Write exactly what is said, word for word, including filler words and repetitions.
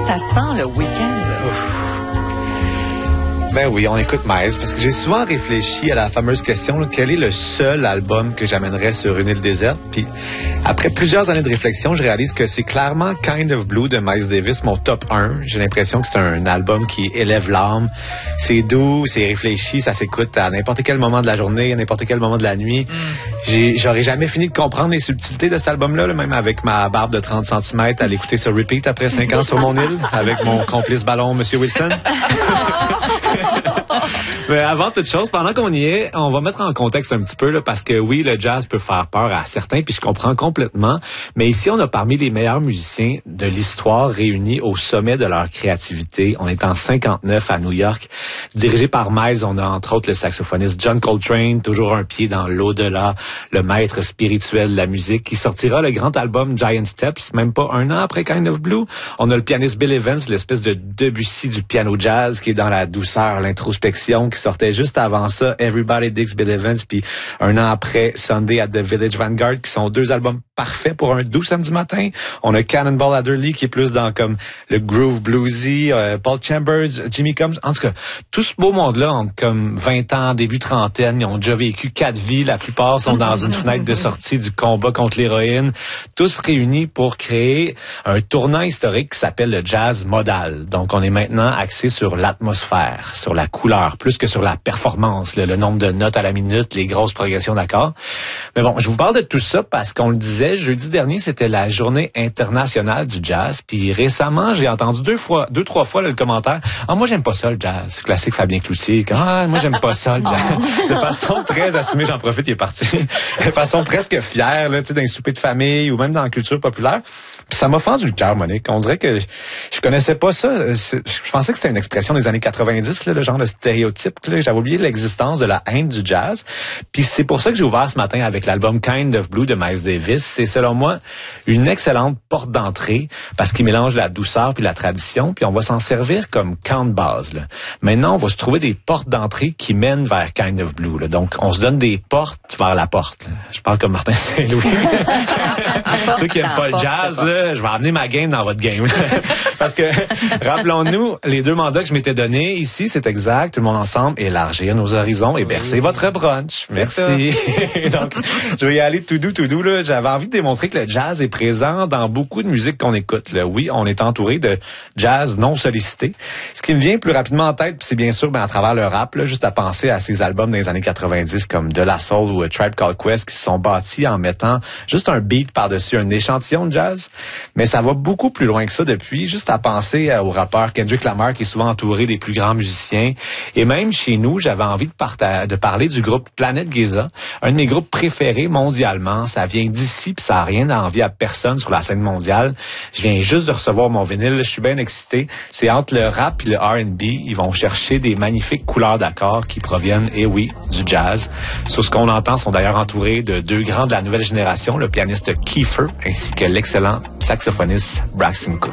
ça sent le week-end. Ouf. Ben oui, on écoute Miles, parce que j'ai souvent réfléchi à la fameuse question, là, quel est le seul album que j'amènerais sur une île déserte? Puis après plusieurs années de réflexion, je réalise que c'est clairement Kind of Blue de Miles Davis, mon top un. J'ai l'impression que c'est un album qui élève l'âme. C'est doux, c'est réfléchi, ça s'écoute à n'importe quel moment de la journée, à n'importe quel moment de la nuit. Mm. J'ai, j'aurais jamais fini de comprendre les subtilités de cet album-là, là, même avec ma barbe de trente centimètres à l'écouter sur repeat après cinq ans sur mon île, avec mon complice ballon, Monsieur Wilson. Mais avant toute chose, pendant qu'on y est, on va mettre en contexte un petit peu, là, parce que oui, le jazz peut faire peur à certains, puis je comprends complètement. Mais ici, on a parmi les meilleurs musiciens de l'histoire réunis au sommet de leur créativité. On est en cinquante-neuf à New York, dirigé par Miles. On a entre autres le saxophoniste John Coltrane, toujours un pied dans l'au-delà, le maître spirituel de la musique, qui sortira le grand album Giant Steps, même pas un an après Kind of Blue. On a le pianiste Bill Evans, l'espèce de Debussy du piano jazz, qui est dans la douceur, l'introspection, qui sortait juste avant ça, Everybody Digs Bill Evans, puis un an après, Sunday at the Village Vanguard, qui sont deux albums parfaits pour un doux samedi matin. On a Cannonball Adderley, qui est plus dans comme le groove bluesy, euh, Paul Chambers, Jimmy Combs. En tout cas, tout ce beau monde-là, ont comme vingt ans, début trentaine, ils ont déjà vécu quatre vies. La plupart sont dans une fenêtre de sortie du combat contre l'héroïne. Tous réunis pour créer un tournant historique qui s'appelle le jazz modal. Donc, on est maintenant axé sur l'atmosphère, sur la couleur, plus que sur la performance, le, le nombre de notes à la minute, les grosses progressions d'accords. Mais bon, je vous parle de tout ça parce qu'on le disait, jeudi dernier, c'était la journée internationale du jazz. Puis récemment, j'ai entendu deux fois, deux, trois fois là, le commentaire. Ah, moi, j'aime pas ça, le jazz. Classique Fabien Cloutier. Ah, moi, j'aime pas ça, le jazz. De façon très assumée, j'en profite, il est parti. De façon presque fière, là, tu sais, d'un souper de famille ou même dans la culture populaire. Puis ça m'a fendu le cœur, Monique. On dirait que je, je connaissais pas ça. Je pensais que c'était une expression des années quatre-vingt-dix, là, le genre de stéréotype. Là. J'avais oublié l'existence de la haine du jazz. Puis c'est pour ça que j'ai ouvert ce matin avec l'album Kind of Blue de Miles Davis. C'est selon moi une excellente porte d'entrée parce qu'il mélange la douceur puis la tradition. Puis on va s'en servir comme camp de base. Là. Maintenant, on va se trouver des portes d'entrée qui mènent vers Kind of Blue. Là. Donc, on se donne des portes vers la porte. Là. Je parle comme Martin Saint-Louis. Ceux qui n'aiment pas le jazz, là, je vais amener ma game dans votre game. Parce que, rappelons-nous, les deux mandats que je m'étais donnés ici, c'est exact, tout le monde ensemble, élargir nos horizons et bercer votre brunch. Merci. Donc, je vais y aller tout doux, tout doux. Là. J'avais envie de démontrer que le jazz est présent dans beaucoup de musique qu'on écoute. Là. Oui, on est entouré de jazz non sollicité. Ce qui me vient plus rapidement en tête, c'est bien sûr ben, à travers le rap, là, juste à penser à ces albums des années quatre-vingt-dix comme De La Soul ou A Tribe Called Quest qui se sont bâtis en mettant juste un beat par-dessus un échantillon de jazz. Mais ça va beaucoup plus loin que ça depuis, juste à penser au rappeur Kendrick Lamar qui est souvent entouré des plus grands musiciens. Et même chez nous, j'avais envie de, parta- de parler du groupe Planet Giza, un de mes groupes préférés mondialement. Ça vient d'ici puis ça n'a rien à envier à personne sur la scène mondiale. Je viens juste de recevoir mon vinyle, je suis bien excité. C'est entre le rap et le R and B. Ils vont chercher des magnifiques couleurs d'accords qui proviennent, eh oui, du jazz. Sur ce qu'on entend, sont d'ailleurs entourés de deux grands de la nouvelle génération, le pianiste Kiefer ainsi que l'excellent saxophoniste Braxton Cook.